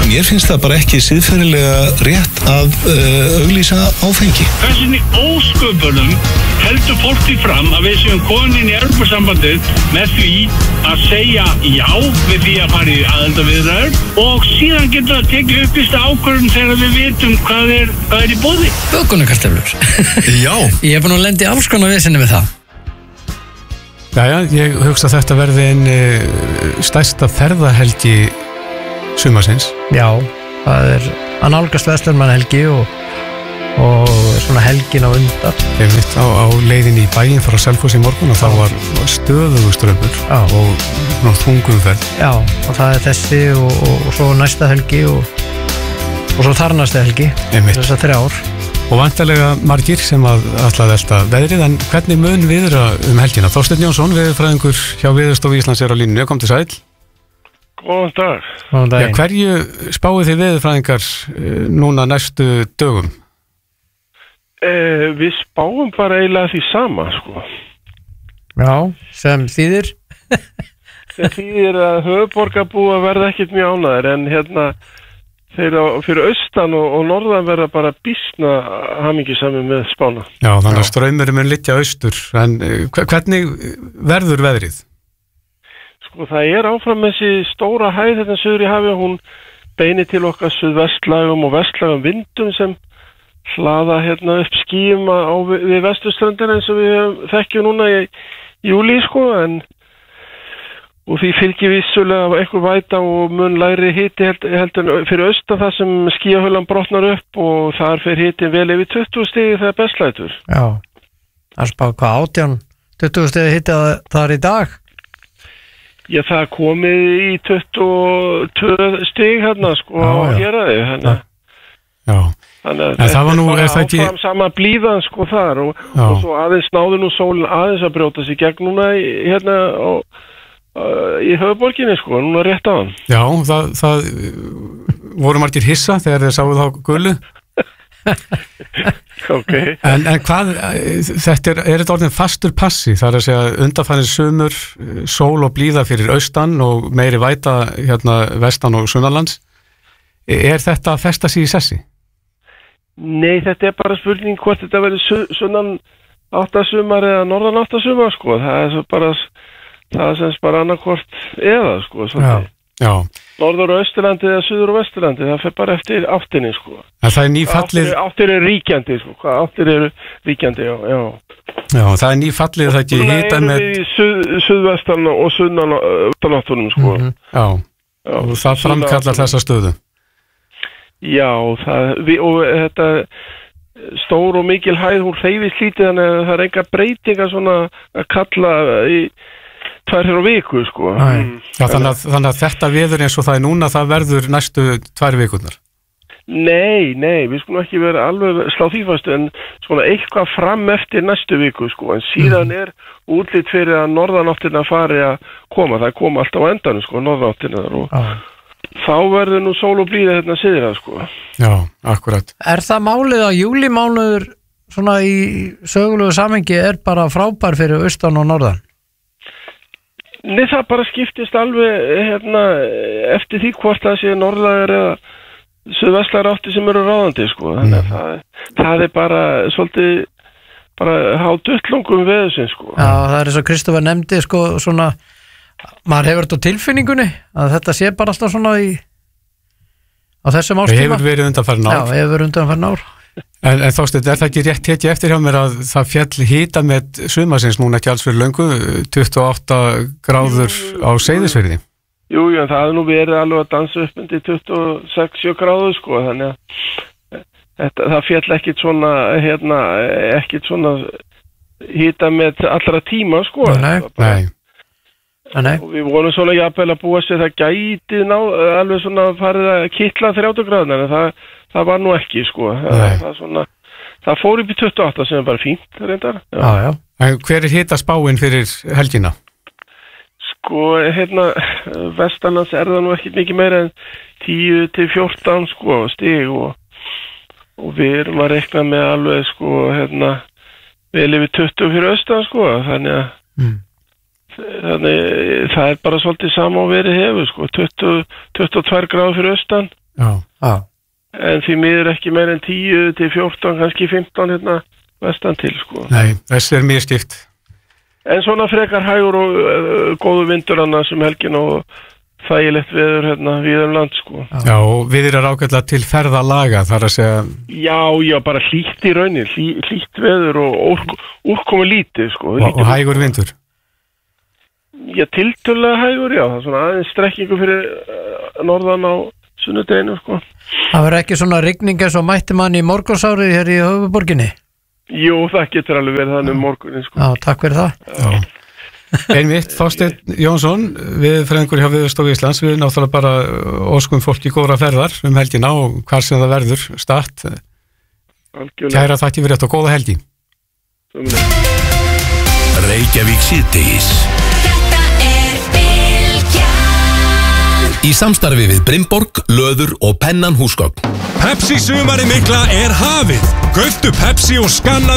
mér finnst það bara ekki siðferðilega rétt að auglýsa áfengi. Hvernig ósköpunum heldur fólk því fram að við séum komin í Evrópusambandið með því að segja já við því að fara í aðildarviðræður og síðan getur það tekið upplýsta ákvörðun þegar við vitum hvað er í boði. Bökunarkartöflur. Já. Ég búin að lenda í alls konar vesinni við það. Jæja, ég hugsa að þetta verði einn stærsta ferðahelgi sumarsins. Já, það að nálgast Vestlunarmannahelgi og svona helgin á undan. Einmitt á leiðinni í bæinn frá Selfoss í morgun og þá var stöðugur straumur og þungumferð. Já, og það er þessi og svo næsta helgi og svo þar næsta helgi. Einmitt. Þessar 3 ár. Og vantarlega margir sem ætlaði elta veðrið, en hvernig mun viðra helgina? Þorsteinn Jónsson, veðurfræðingur hjá Veðurstofu Íslands er á línunni. Kom til sæl. Góðan dag. Góðan daginn. Já, hverju spáið þið veðurfræðingar núna næstu dögum? Við spáum bara eiginlega því sama, sko. Já, sem þýðir? Það þýðir að höfuðborgarbúar verða ekkert mjög ánægðir, en þeir fyrir austan og norðan verða bara býsna hamingjusami með spána. Já, þannig að straumurinn mun liggja austur, en hvernig verður veðrið? Sko, það er áfram þessi stóra hæð þetta suður í hafi og hún beinir til okkar suðvestlægum og vestlægum vindum sem hlaða upp skýjum við vesturströndina eins og við þekkjum núna í júlí, sko, og því fylgir vissulega einhver væta og mun lægri hiti heldur fyrir austan það sem skýjahullan brotnar upp og þar fer hitin vel yfir 20 stigi þegar bestlætur. Já, það er spáð hvað 18-20 stigi hiti þar í dag? Já, það er komið í 22 stig hérna, sko, á héraði, hérna. Já. Þannig að þetta er bara áfram sama blíðan, sko, þar og svo aðeins náður nú sólin aðeins að brjóta sig gegn núna hérna í höfuðborginni, sko, núna rétt á hann. Já, það voru margir hissa þegar þeir sáu þá gulu. Ok. En hvað, þetta er þetta orðin fastur passi, það er að segja undanfarið sumur, sól og blíða fyrir austan og meiri væta hérna vestan og sunnanlands. Er þetta að festa sig í sessi? Nei, þetta er bara spurning hvort þetta verður sunnan áttasumar eða norðan áttasumar, sko, það er svo bara það semst bara annarkvort eða, sko, svolítið. Já. Norður og Austurlandi eða Suður og Vesturlandi, það fer bara eftir áttinni, sko. En það er nýfallið... Áttir er ríkjandi, sko, hvað áttir eru ríkjandi, já. Já, það er nýfallið, það ekki hita með... Það er við suðvestan og sunnan áttunum, sko. Já, og það framkallar þessa stöðu. Já, og þetta stór og mikil hæð, hún hreyfist lítið, þannig að það er enga breytinga svona að kalla í 2 viku, sko. Já, þannig að þetta veður eins og það er núna, það verður næstu 2 vikurnar. Nei, við skulum ekki vera alveg slá því fastu, en svona eitthvað fram eftir næstu viku, sko, en síðan er útlit fyrir að norðanáttina fari að koma, það kom alltaf á endanum, sko, norðanáttina og þá verður nú sól og blíða hérna syðra, sko. Já, akkurat. Er það málið að júlímánuður svona í sögulegu samhengi er bara frábær fyrir austan og norðan? Nei, það bara skiptist alveg eftir því hvort það sé norðlægar eða suðvestlægar átti sem eru ráðandi, sko. Þannig að það er bara svolítið bara háduttlungum veðusins, sko. Já, það er eins og Kristófer nefndi, sko, svona maður hefur þetta á tilfinningunni að þetta sé bara alltaf svona á þessum ástíma. Það hefur verið undanfarin ár. Já, hefur verið undanfarin ár. En Þorsteinn, er það ekki rétt tekið eftir hjá mér að það fjall hita með sumarsins núna ekki alls fyrir löngu, 28 gráður á Seyðisfirði? Jú, en það hefði nú verið alveg að dansa upp undir 26 gráður, sko, þannig að það fjall ekkit svona, ekkit svona hita með allra tíma, sko. Nei. Og við vorum svona jafnvel að búa sér það gæti alveg svona farið að kitla 30 gráðunar, en það var nú ekki, sko. Það fór upp í 28 sem er bara fínt, reyndar. Já. En hver er hitaspáin fyrir helgina? Sko, vestanlands er það nú ekki mikið meira en 10 til 14, sko, stig og við erum að rekna með alveg, sko, vel yfir 20 fyrir austan, sko, þannig að það er bara svolítið sama á verið hefur, sko, 22 gráður fyrir austan. Já. En því miður ekki meir en 10 til 14, kannski 15 hérna vestan til, sko. Nei, þessi mjög skipt. En svona frekar hægur og góðu vindur annars helgin og þægilegt veður hérna við land, sko. Já, og við erum ágætlega til ferðalaga, þar að segja... Já, bara hlýtt í raunin, hlýtt veður og úrkomu lítið, sko. Og hægur vindur? Já, tiltölulega hægur, já. Það er svona aðeins strekkingu fyrir norðan á sunnudeginu, sko. Það verður ekki svona rigning eins og mætti mann í morgunsárið hér í höfuðborginni? Jú, það getur alveg verið þannig morgunin, sko. Já, takk fyrir það. Já. Einmitt, Þorsteinn Jónsson, viðfræðingur hjá Veðurstofu Íslands, við náttúrulega bara óskum fólki góðra ferðar helgina og hvar sem það verður statt. Kæra þakki fyrir þetta og góða helgi. Reykjavík síðdegis. Í samstarfi við Brimborg, Löður og Pennan húsgögn. Pepsi sumari mikla er hafið. Kauptu Pepsi og skannaðu